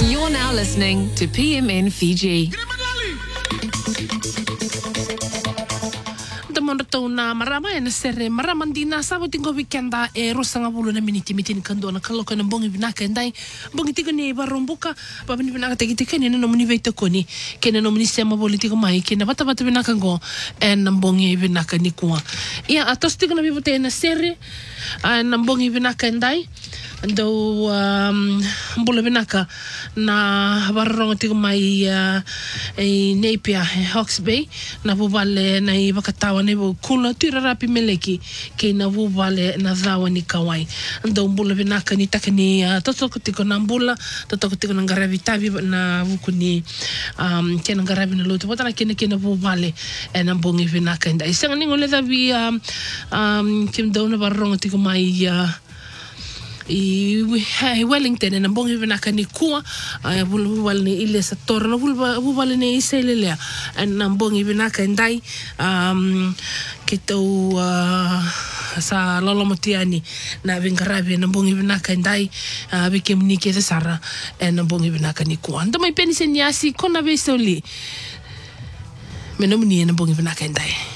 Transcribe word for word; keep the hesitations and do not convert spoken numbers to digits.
You're now listening to P M N Fiji. Mondo tau na marama e na sere marama dina sabu tingo weekenda e rosanga bulu na miniti mitini kando na kaloka na bongi binaka endai bongi tiga ni barombuka ba bini binaka tegi tegi ni no muni veita koni kena no muni sema politiko mai kena bata bata binaka ngo e na bongi binaka ni kuwa ia atos tiga na bibote na sere na bongi binaka endai ando um, bulu binaka na barongo tiga mai uh, e Napier Hawke's Bay na bubale na i bakatawa ne bo kula tira rapi meleki ke na bubale na zawa ni kawai ando bulu binaka ni takani uh, totoko tiko na mbula totoko tiko na ngarabi tabi na buku ni um, ke na ngarabi na loto bota na kena kena bubale e na bongi binaka nda isanga ningo le davi um, um, kim dauna barongo tiko mai uh, i Wellington na bongi binaka ni kuwa uh, bulu ni ile sa tora na bulu ni iselelea na bongi binaka ndai um, kitau uh, sa lolomotiani na bingarabi na bongi binaka ndai uh, bike mnike te sara na bongi binaka ni kuwa ndo mai penise niasi kona besoli menomuni na bongi binaka ndai